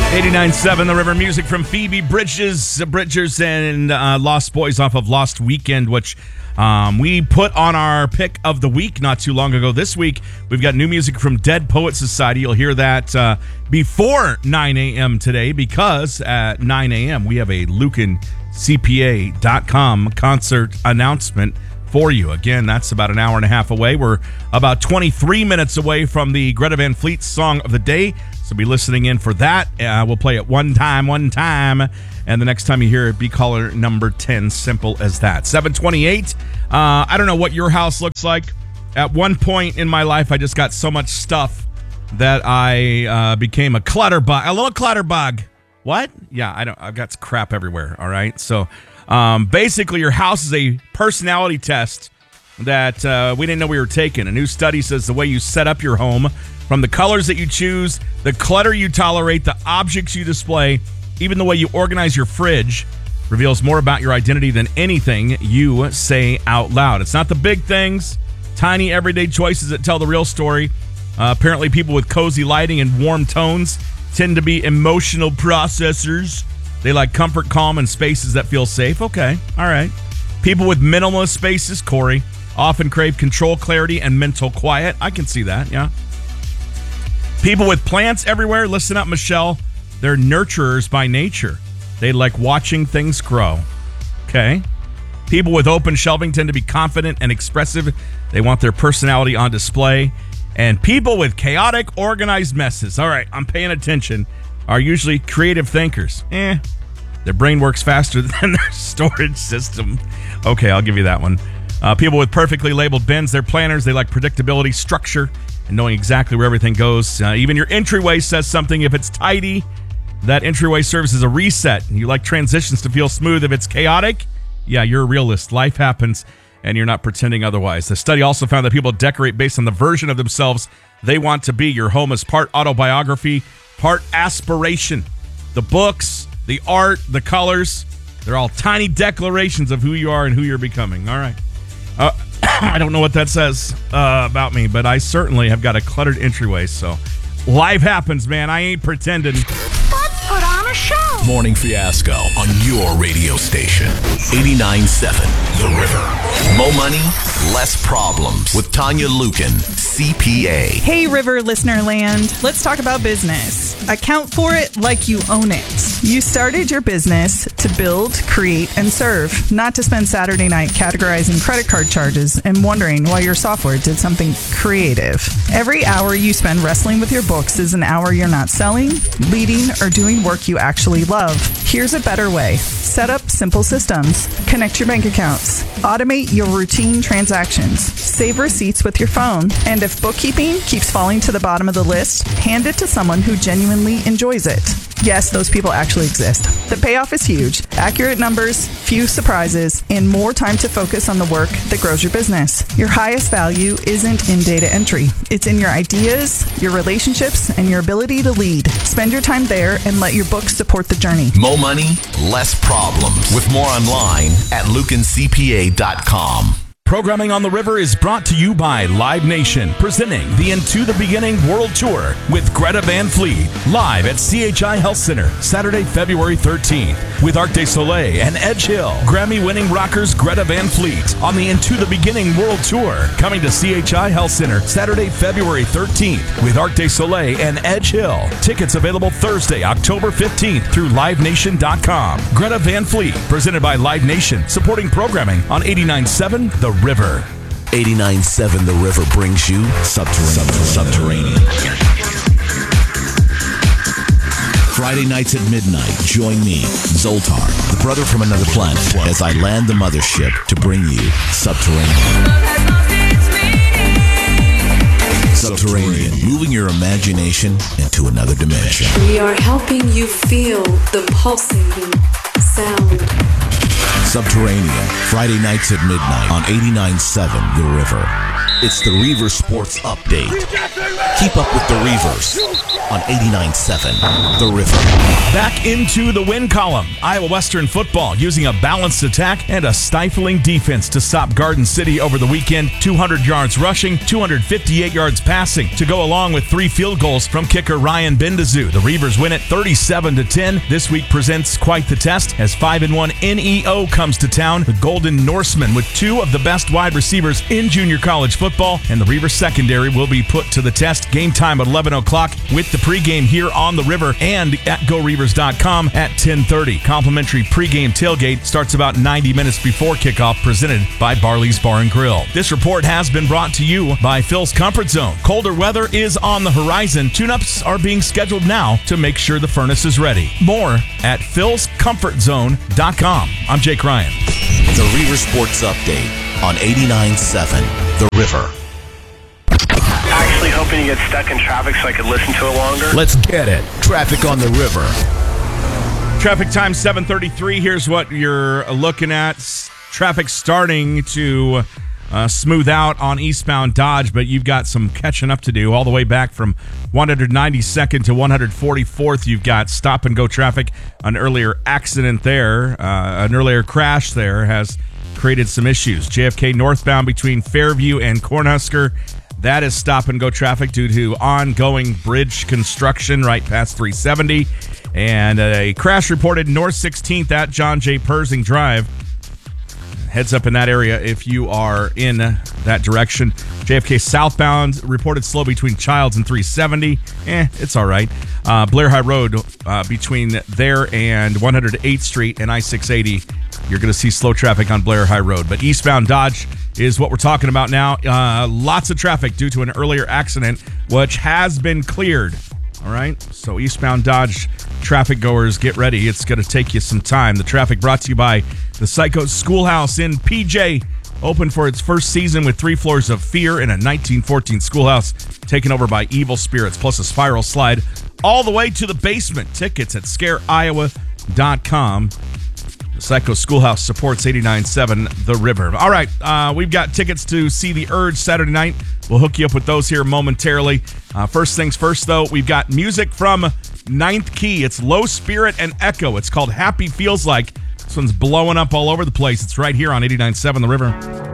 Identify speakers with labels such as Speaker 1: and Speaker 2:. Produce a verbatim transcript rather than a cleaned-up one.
Speaker 1: eighty-nine point seven The River, music from Phoebe Bridgers, Bridgers and uh, Lost Boys off of Lost Weekend, which um, we put on our pick of the week not too long ago. This week, we've got new music from Dead Poet Society. You'll hear that uh, before nine a.m. today, because at nine a.m. we have a Lucan C P A dot com concert announcement for you. Again, that's about an hour and a half away. We're about twenty-three minutes away from the Greta Van Fleet song of the day, so be listening in for that. Uh, we'll play it one time, one time, and the next time you hear it, be caller number ten. Simple as that. seven twenty-eight. Uh, I don't know what your house looks like. At one point in my life, I just got so much stuff that I uh, became a clutter bug. A little clutter bug. What? Yeah, I don't. I've got crap everywhere. All right, so um, basically, your house is a personality test that uh, we didn't know we were taking. A new study says the way you set up your home, from the colors that you choose, the clutter you tolerate, the objects you display, even the way you organize your fridge, reveals more about your identity than anything you say out loud. It's not the big things, tiny everyday choices that tell the real story. Uh, apparently, people with cozy lighting and warm tones tend to be emotional processors. They like comfort, calm, and spaces that feel safe. Okay, all right. People with minimalist spaces, Corey, often crave control, clarity, and mental quiet. I can see that, yeah. People with plants everywhere, listen up, Michelle. They're nurturers by nature. They like watching things grow. Okay. People with open shelving tend to be confident and expressive. They want their personality on display. And people with chaotic, organized messes, all right, I'm paying attention, are usually creative thinkers. Eh, their brain works faster than their storage system. Okay, I'll give you that one. Uh, people with perfectly labeled bins, they're planners. They like predictability, structure, and knowing exactly where everything goes. Uh, even your entryway says something. If it's tidy, that entryway serves as a reset. You like transitions to feel smooth. If it's chaotic, yeah, you're a realist. Life happens, and you're not pretending otherwise. The study also found that people decorate based on the version of themselves they want to be. Your home is part autobiography, part aspiration. The books, the art, the colors, they're all tiny declarations of who you are and who you're becoming. All right. Uh, I don't know what that says uh, about me, but I certainly have got a cluttered entryway, so life happens, man. I ain't pretending.
Speaker 2: Let's put on a show.
Speaker 3: Morning Fiasco on your radio station. eighty-nine point seven The River. Mo money, less problems with Tanya Lucan, C P A.
Speaker 4: Hey, River listener land. Let's talk about business. Account for it like you own it. You started your business to build, create, and serve, not to spend Saturday night categorizing credit card charges and wondering why your software did something creative. Every hour you spend wrestling with your books is an hour you're not selling, leading, or doing work you actually love. Here's a better way. Set up simple systems. Connect your bank accounts. Automate your routine transactions. Save receipts with your phone. And if bookkeeping keeps falling to the bottom of the list, hand it to someone who genuinely enjoys it. Yes, those people actually exist. The payoff is huge. Accurate numbers, few surprises, and more time to focus on the work that grows your business. Your highest value isn't in data entry. It's in your ideas, your relationships, and your ability to lead. Spend your time there and let your books support the journey.
Speaker 3: Mo money, less problems. With more online at lucan c p a dot com.
Speaker 1: Programming on the River is brought to you by Live Nation, presenting the Into the Beginning World Tour with Greta Van Fleet, live at C H I Health Center, Saturday, February thirteenth, with Arc de Soleil and Edge Hill. Grammy-winning rockers Greta Van Fleet on the Into the Beginning World Tour, coming to C H I Health Center, Saturday, February thirteenth, with Arc de Soleil and Edge Hill. Tickets available Thursday, October fifteenth through live nation dot com. Greta Van Fleet, presented by Live Nation, supporting programming on eighty-nine point seven The River.
Speaker 3: eighty-nine point seven The River brings you Subterranean. Subterranean. Friday nights at midnight, join me, Zoltar, the brother from another planet, as I land the mothership to bring you Subterranean. Subterranean, moving your imagination into another dimension.
Speaker 5: We are helping you feel the pulsating sound.
Speaker 3: Subterranean, Friday nights at midnight on eighty-nine point seven The River. It's the Reaver Sports Update. Keep up with the Reavers on eighty-nine point seven The River.
Speaker 1: Back into the win column. Iowa Western football using a balanced attack and a stifling defense to stop Garden City over the weekend. two hundred yards rushing, two hundred fifty-eight yards passing to go along with three field goals from kicker Ryan Bendezu. The Reavers win it thirty-seven to ten. This week presents quite the test as five and one N E O comes to town. The Golden Norsemen with two of the best wide receivers in junior college football, and the Reavers secondary will be put to the test. Game time at eleven o'clock with the pregame here on the River and at go reavers dot com at ten thirty. Complimentary pregame tailgate starts about ninety minutes before kickoff, presented by Barley's Bar and Grill. This report has been brought to you by Phil's Comfort Zone. Colder weather is on the horizon. Tune-ups are being scheduled now to make sure the furnace is ready. More at phils comfort zone dot com. I'm Jake Ryan.
Speaker 3: The Reaver Sports Update on eighty-nine point seven The River.
Speaker 6: Actually hoping you get stuck in traffic so I could listen to it longer.
Speaker 3: Let's get it. Traffic on the river.
Speaker 1: Traffic time seven thirty-three. Here's what you're looking at. Traffic starting to uh, smooth out on eastbound Dodge, but you've got some catching up to do all the way back from one hundred ninety-second to one hundred forty-fourth. You've got stop and go traffic. An earlier accident there, uh, an earlier crash there has created some issues. J F K northbound between Fairview and Cornhusker. That is stop and go traffic due to ongoing bridge construction right past three seventy. And a crash reported north sixteenth at John J. Persing Drive. Heads up in that area if you are in that direction. J F K southbound reported slow between Childs and three seventy. Eh, it's all right. Uh, Blair High Road uh, between there and one hundred eighth Street and I six eighty. You're going to see slow traffic on Blair High Road. But eastbound Dodge is what we're talking about now. Uh, lots of traffic due to an earlier accident, which has been cleared. All right? So eastbound Dodge traffic goers, get ready. It's going to take you some time. The traffic brought to you by the Psycho Schoolhouse in P J. Open for its first season with three floors of fear in a nineteen fourteen schoolhouse taken over by evil spirits, plus a spiral slide all the way to the basement. Tickets at scare iowa dot com. The Psycho Schoolhouse supports eighty-nine point seven The River. All right, uh, we've got tickets to see The Urge Saturday night. We'll hook you up with those here momentarily. Uh, first things first, though, we've got music from Ninth Key. It's Low Spirit and Echo. It's called Happy Feels Like. This one's blowing up all over the place. It's right here on eighty-nine point seven The River.